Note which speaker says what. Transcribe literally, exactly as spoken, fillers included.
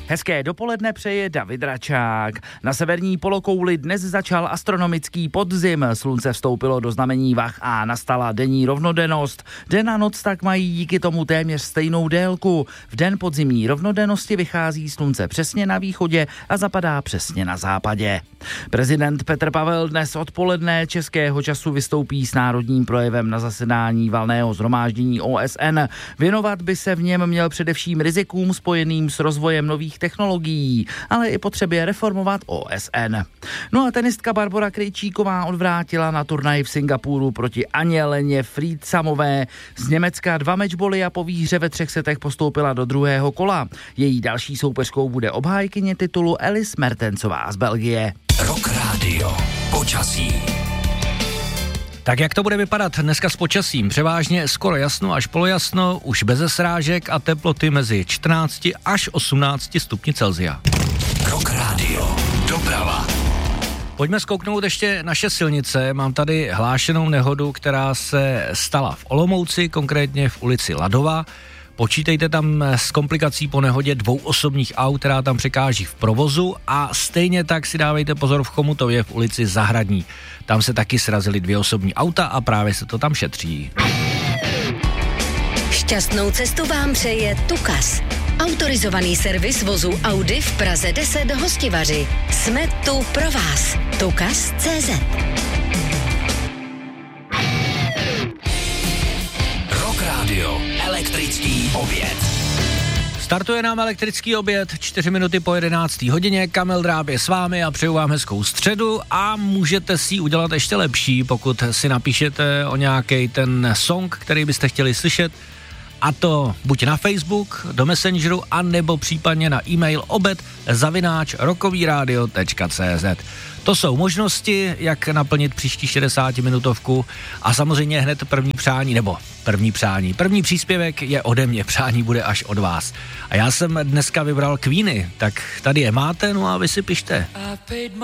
Speaker 1: Hezké dopoledne přeje David Račák. Na severní polokouli dnes začal astronomický podzim. Slunce vstoupilo do znamení vah a nastala denní rovnodennost. Den a noc tak mají díky tomu téměř stejnou délku. V den podzimní rovnodennosti vychází slunce přesně na východě a zapadá přesně na západě. Prezident Petr Pavel dnes odpoledne českého času vystoupí s národním projevem na zasedání valného shromáždění O S N. Věnovat by se v něm měl především rizikům spojeným s rozvojem nových technologií, ale i potřebě reformovat O S N. No a tenistka Barbora Krejčíková odvrátila na turnaji v Singapuru proti Aně Friedsamové z Německa dva matchboly a po výhře ve třech setech postoupila do druhého kola. Její další soupeřkou bude obhájkyně titulu Alice Mertensová z Belgie.
Speaker 2: Rock Radio. Počasí.
Speaker 3: Tak jak to bude vypadat dneska s počasím? Převážně skoro jasno až polojasno, už beze srážek a teploty mezi čtrnáct až osmnáct stupni Celsia.
Speaker 2: Rock Radio. Doprava.
Speaker 3: Pojďme zkouknout ještě naše silnice. Mám tady hlášenou nehodu, která se stala v Olomouci, konkrétně v ulici Ladova. Počítejte tam s komplikací po nehodě dvou osobních aut, která tam překáží v provozu, a stejně tak si dávejte pozor v Chomutově v ulici Zahradní. Tam se taky srazily dvě osobní auta a právě se to tam šetří.
Speaker 4: Šťastnou cestu vám přeje Tukas. Autorizovaný servis vozu Audi v Praze deset Hostivaři. Jsme tu pro vás. Tukas tečka cé zet.
Speaker 2: Rock Radio. Elektrický oběd.
Speaker 3: Startuje nám elektrický oběd, čtyři minuty po jedenácté hodině, Kamil Dráb je s vámi a přeju vám hezkou středu a můžete si ji udělat ještě lepší, pokud si napíšete o nějaký ten song, který byste chtěli slyšet, a to buď na Facebook, do Messengeru, anebo případně na e-mail obed zavináč rockovíradio tečka cé zet. To jsou možnosti, jak naplnit příští šedesátiminutovku a samozřejmě hned první přání, nebo první přání. První příspěvek je ode mě, přání bude až od vás. A já jsem dneska vybral Queeny, tak tady je máte, no a vy si pište.